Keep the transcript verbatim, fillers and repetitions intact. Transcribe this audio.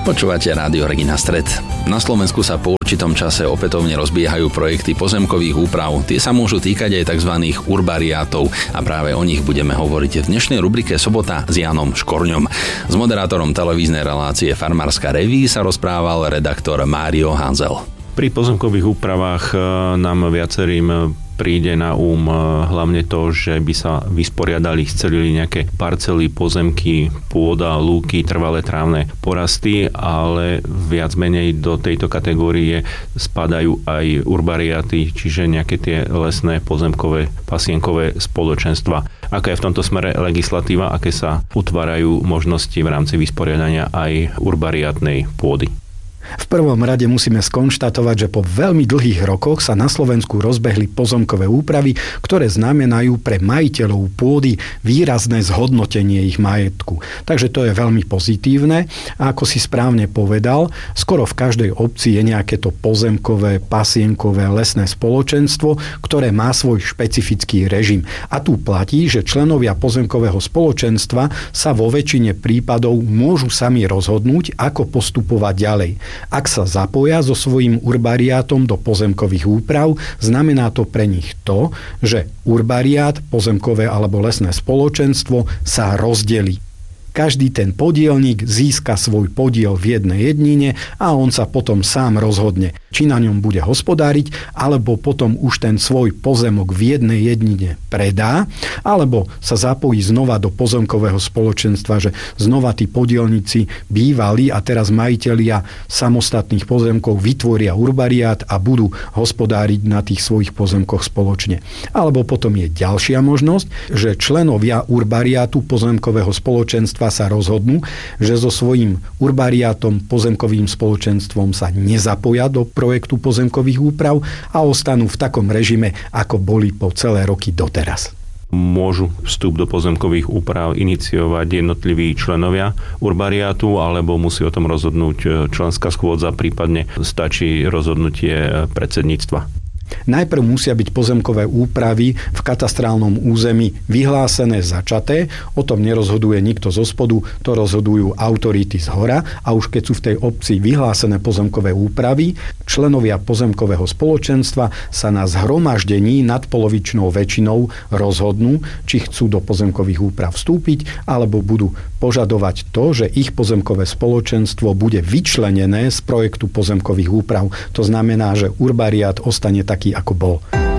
Počúvate Rádio Regina Stred. Na Slovensku sa po určitom čase opätovne rozbiehajú projekty pozemkových úprav. Tie sa môžu týkať aj tzv. Urbariátov a práve o nich budeme hovoriť v dnešnej rubrike Sobota s Jánom Škorňom. S moderátorom televíznej relácie Farmárska reví sa rozprával redaktor Mário Hanzel. Pri pozemkových úpravách nám viacerým príde na úm hlavne to, že by sa vysporiadali, scelili nejaké parcely, pozemky, pôda, lúky, trvalé trávne porasty, ale viac menej do tejto kategórie spadajú aj urbariáty, čiže nejaké tie lesné, pozemkové, pasienkové spoločenstva. Aká je v tomto smere legislatíva, aké sa utvárajú možnosti v rámci vysporiadania aj urbariátnej pôdy? V prvom rade musíme skonštatovať, že po veľmi dlhých rokoch sa na Slovensku rozbehli pozemkové úpravy, ktoré znamenajú pre majiteľov pôdy výrazné zhodnotenie ich majetku. Takže to je veľmi pozitívne a ako si správne povedal, skoro v každej obci je nejaké to pozemkové, pasienkové, lesné spoločenstvo, ktoré má svoj špecifický režim. A tu platí, že členovia pozemkového spoločenstva sa vo väčšine prípadov môžu sami rozhodnúť, ako postupovať ďalej. Ak sa zapoja so svojím urbariátom do pozemkových úprav, znamená to pre nich to, že urbariát, pozemkové alebo lesné spoločenstvo sa rozdelí. Každý ten podielnik získa svoj podiel v jednej jednine a on sa potom sám rozhodne, či na ňom bude hospodáriť, alebo potom už ten svoj pozemok v jednej jednine predá, alebo sa zapojí znova do pozemkového spoločenstva, že znova tí podielnici bývali a teraz majitelia samostatných pozemkov vytvoria urbariát a budú hospodáriť na tých svojich pozemkoch spoločne. Alebo potom je ďalšia možnosť, že členovia urbariátu pozemkového spoločenstva sa rozhodnú, že so svojím urbariátom, pozemkovým spoločenstvom sa nezapoja do projektu pozemkových úprav a ostanú v takom režime, ako boli po celé roky doteraz. Môžu vstup do pozemkových úprav iniciovať jednotliví členovia urbariátu, alebo musí o tom rozhodnúť členská schôdza, prípadne stačí rozhodnutie predsedníctva? Najprv musia byť pozemkové úpravy v katastrálnom území vyhlásené, začaté. O tom nerozhoduje nikto zo spodu, to rozhodujú autority z hora a už keď sú v tej obci vyhlásené pozemkové úpravy, členovia pozemkového spoločenstva sa na zhromaždení nadpolovičnou väčšinou rozhodnú, či chcú do pozemkových úprav vstúpiť, alebo budú požadovať to, že ich pozemkové spoločenstvo bude vyčlenené z projektu pozemkových úprav. To znamená, že urbariát ostane taký, ako bol.